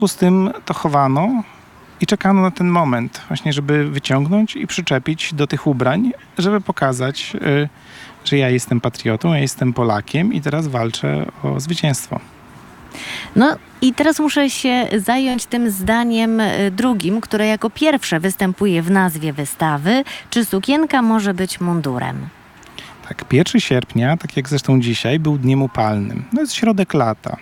Z tym to chowano i czekano na ten moment właśnie, żeby wyciągnąć i przyczepić do tych ubrań, żeby pokazać, że ja jestem patriotą, ja jestem Polakiem i teraz walczę o zwycięstwo. No i teraz muszę się zająć tym zdaniem drugim, które jako pierwsze występuje w nazwie wystawy. Czy sukienka może być mundurem? Tak, 1 sierpnia, tak jak zresztą dzisiaj, był dniem upalnym. No jest środek lata.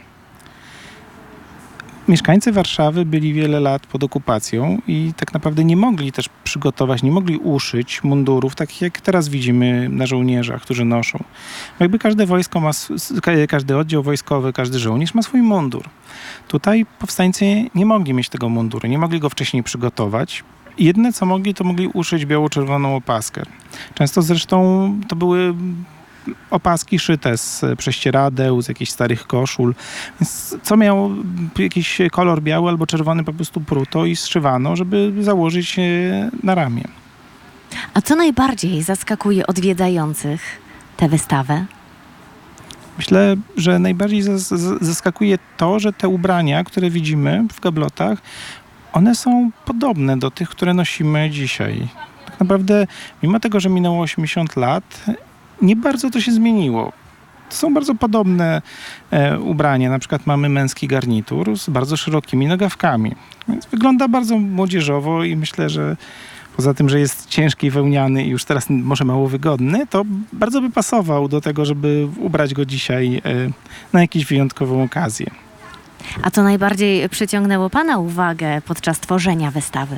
Mieszkańcy Warszawy byli wiele lat pod okupacją i tak naprawdę nie mogli też przygotować, nie mogli uszyć mundurów, takich jak teraz widzimy na żołnierzach, którzy noszą. Jakby każde wojsko ma, każdy oddział wojskowy, każdy żołnierz ma swój mundur. Tutaj powstańcy nie mogli mieć tego munduru, nie mogli go wcześniej przygotować. Jedyne co mogli, to mogli uszyć biało-czerwoną opaskę. Często zresztą to były opaski szyte z prześcieradeł, z jakichś starych koszul. Więc co miało jakiś kolor biały albo czerwony, po prostu pruto i zszywano, żeby założyć na ramię. A co najbardziej zaskakuje odwiedzających tę wystawę? Myślę, że najbardziej zaskakuje to, że te ubrania, które widzimy w gablotach, one są podobne do tych, które nosimy dzisiaj. Tak naprawdę, mimo tego, że minęło 80 lat, nie bardzo to się zmieniło. To są bardzo podobne ubrania. Na przykład mamy męski garnitur z bardzo szerokimi nogawkami. Więc wygląda bardzo młodzieżowo i myślę, że poza tym, że jest ciężki i wełniany i już teraz może mało wygodny, to bardzo by pasował do tego, żeby ubrać go dzisiaj na jakąś wyjątkową okazję. A co najbardziej przyciągnęło Pana uwagę podczas tworzenia wystawy?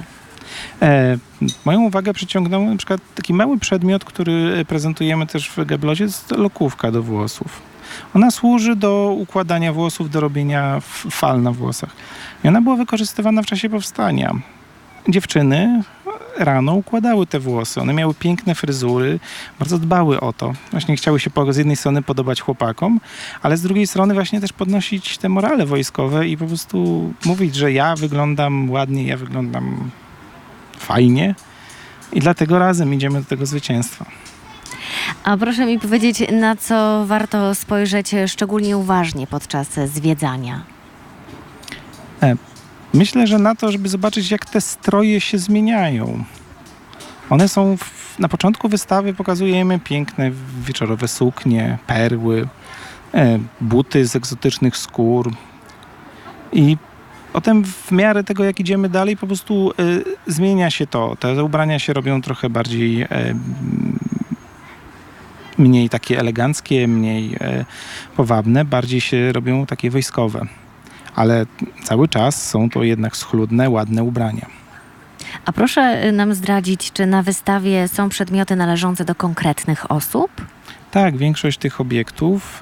Moją uwagę przyciągnął na przykład taki mały przedmiot, który prezentujemy też w gablocie, to jest lokówka do włosów. Ona służy do układania włosów, do robienia fal na włosach. I ona była wykorzystywana w czasie powstania. Dziewczyny rano układały te włosy. One miały piękne fryzury, bardzo dbały o to. Właśnie chciały się z jednej strony podobać chłopakom, ale z drugiej strony właśnie też podnosić te morale wojskowe i po prostu mówić, że ja wyglądam ładnie, ja wyglądam fajnie i dlatego razem idziemy do tego zwycięstwa. A proszę mi powiedzieć, na co warto spojrzeć szczególnie uważnie podczas zwiedzania? Myślę, że na to, żeby zobaczyć, jak te stroje się zmieniają. One są, na początku wystawy pokazujemy piękne wieczorowe suknie, perły, buty z egzotycznych skór i potem w miarę tego, jak idziemy dalej, po prostu zmienia się to. Te ubrania się robią trochę bardziej, mniej takie eleganckie, mniej powabne, bardziej się robią takie wojskowe. Ale cały czas są to jednak schludne, ładne ubrania. A proszę nam zdradzić, czy na wystawie są przedmioty należące do konkretnych osób? Tak, większość tych obiektów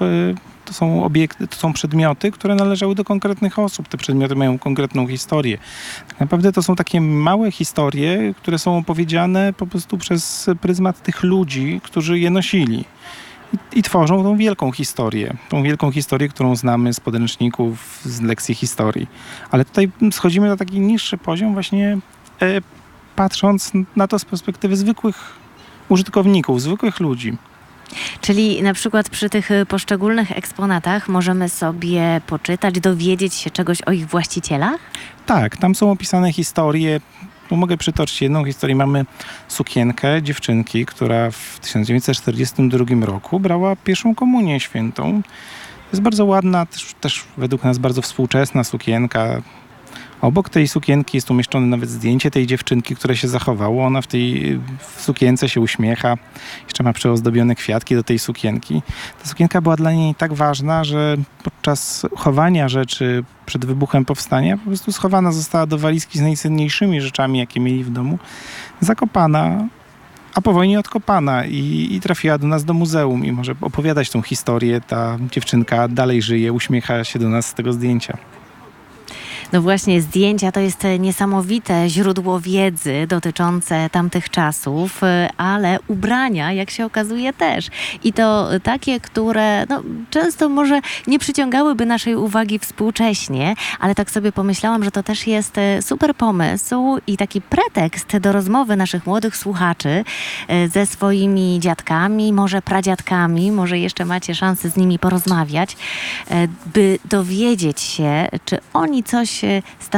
to są przedmioty, które należały do konkretnych osób. Te przedmioty mają konkretną historię. Tak naprawdę to są takie małe historie, które są opowiedziane po prostu przez pryzmat tych ludzi, którzy je nosili. I tworzą tą wielką historię, którą znamy z podręczników, z lekcji historii. Ale tutaj schodzimy na taki niższy poziom właśnie patrząc na to z perspektywy zwykłych użytkowników, zwykłych ludzi. Czyli na przykład przy tych poszczególnych eksponatach możemy sobie poczytać, dowiedzieć się czegoś o ich właścicielach? Tak, tam są opisane historie. Mogę przytoczyć jedną historię. Mamy sukienkę dziewczynki, która w 1942 roku brała pierwszą komunię świętą. Jest bardzo ładna, też według nas bardzo współczesna sukienka. Obok tej sukienki jest umieszczone nawet zdjęcie tej dziewczynki, które się zachowało. Ona w sukience się uśmiecha. Jeszcze ma przyozdobione kwiatki do tej sukienki. Ta sukienka była dla niej tak ważna, że podczas chowania rzeczy przed wybuchem powstania po prostu schowana została do walizki z najcenniejszymi rzeczami, jakie mieli w domu. Zakopana, a po wojnie odkopana i trafiła do nas do muzeum i może opowiadać tą historię. Ta dziewczynka dalej żyje, uśmiecha się do nas z tego zdjęcia. No właśnie, zdjęcia to jest niesamowite źródło wiedzy dotyczące tamtych czasów, ale ubrania, jak się okazuje, też. I to takie, które często może nie przyciągałyby naszej uwagi współcześnie, ale tak sobie pomyślałam, że to też jest super pomysł i taki pretekst do rozmowy naszych młodych słuchaczy ze swoimi dziadkami, może pradziadkami, może jeszcze macie szansę z nimi porozmawiać, by dowiedzieć się, czy oni coś